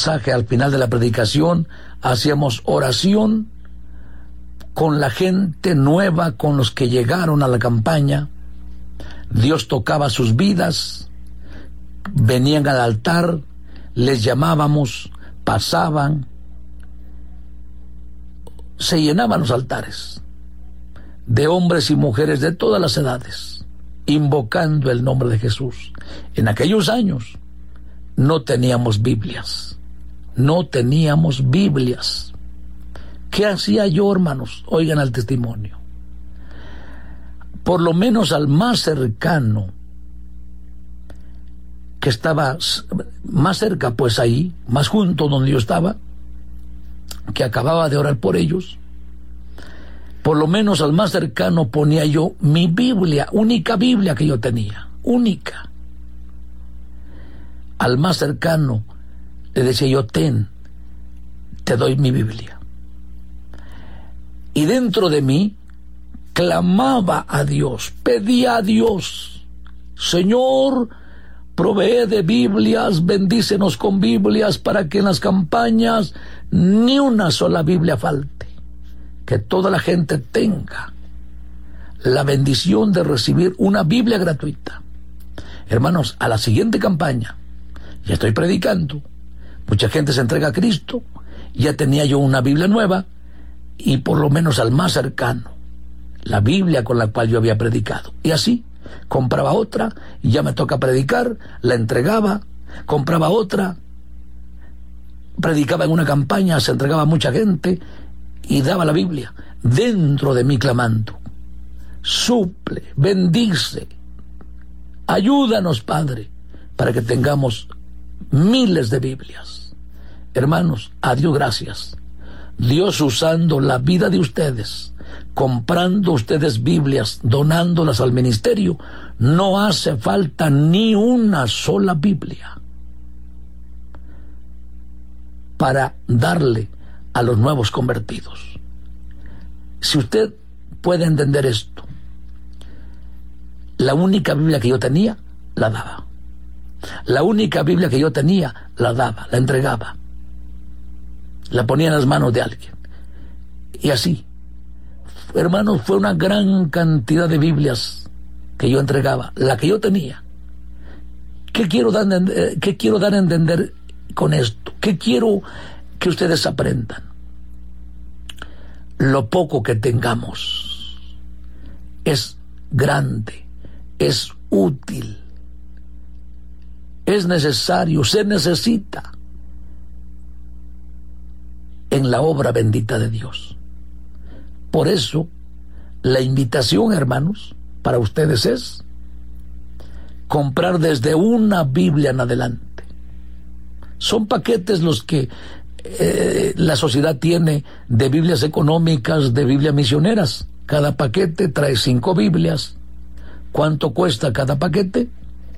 mensaje, al final de la predicación, hacíamos oración con la gente nueva, con los que llegaron a la campaña. Dios tocaba sus vidas, venían al altar, les llamábamos, pasaban, se llenaban los altares de hombres y mujeres de todas las edades, invocando el nombre de Jesús. En aquellos años no teníamos Biblias. ¿Qué hacía yo, hermanos? Oigan al testimonio. Por lo menos al más cercano, que estaba más cerca, pues ahí, más junto donde yo estaba, que acababa de orar por ellos, por lo menos al más cercano ponía yo mi Biblia, única Biblia que yo tenía, única. Al más cercano le decía yo, te doy mi Biblia. Y dentro de mí clamaba a Dios, pedía a Dios, Señor, provee de Biblias, bendícenos con Biblias para que en las campañas ni una sola Biblia falte, que toda la gente tenga la bendición de recibir una Biblia gratuita. Hermanos, a la siguiente campaña, ya estoy predicando, mucha gente se entrega a Cristo, ya tenía yo una Biblia nueva, y por lo menos al más cercano, la Biblia con la cual yo había predicado. Y así, compraba otra, y ya me toca predicar, la entregaba, compraba otra, predicaba en una campaña, se entregaba a mucha gente, y daba la Biblia, dentro de mí clamando, suple, bendice, ayúdanos, Padre, para que tengamos miles de Biblias. Hermanos, a Dios gracias. Dios usando la vida de ustedes, comprando ustedes Biblias, donándolas al ministerio, no hace falta ni una sola Biblia para darle a los nuevos convertidos. Si usted puede entender esto, la única Biblia que yo tenía, la daba. La única Biblia que yo tenía, la daba, la entregaba. La ponía en las manos de alguien. Y así, hermanos, fue una gran cantidad de Biblias que yo entregaba, la que yo tenía. ¿Qué quiero dar a entender con esto? ¿Qué quiero que ustedes aprendan? Lo poco que tengamos es grande, es útil, es necesario, se necesita en la obra bendita de Dios. Por eso, la invitación, hermanos, para ustedes es comprar desde una Biblia en adelante. Son paquetes los que la sociedad tiene de Biblias económicas, de Biblias misioneras. Cada paquete trae 5 Biblias. ¿Cuánto cuesta cada paquete?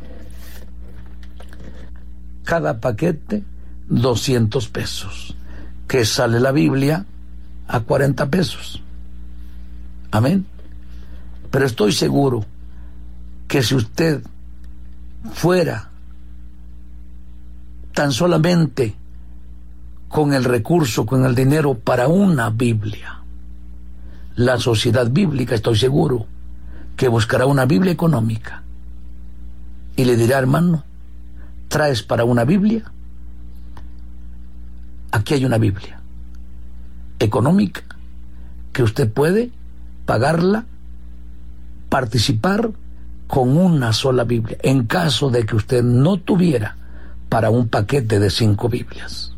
Cada paquete, 200 pesos. Que sale la Biblia a 40 pesos. Amén. Pero estoy seguro que si usted fuera tan solamente con el recurso, con el dinero para una Biblia, la sociedad bíblica, estoy seguro que buscará una Biblia económica y le dirá, hermano, ¿traes para una Biblia? Aquí hay una Biblia económica que usted puede pagarla, participar con una sola Biblia, en caso de que usted no tuviera para un paquete de 5 Biblias.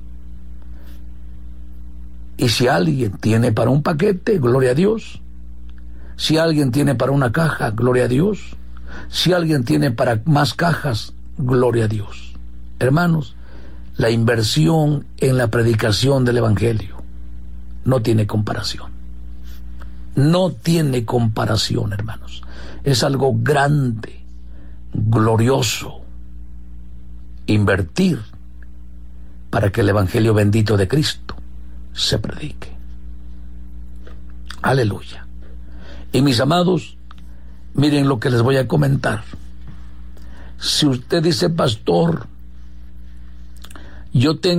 Y si alguien tiene para un paquete, gloria a Dios. Si alguien tiene para una caja, gloria a Dios. Si alguien tiene para más cajas, gloria a Dios. Hermanos, la inversión en la predicación del Evangelio no tiene comparación. No tiene comparación, hermanos. Es algo grande, glorioso, invertir para que el Evangelio bendito de Cristo se predique. Aleluya. Y mis amados, miren lo que les voy a comentar. Si usted dice, pastor, yo tengo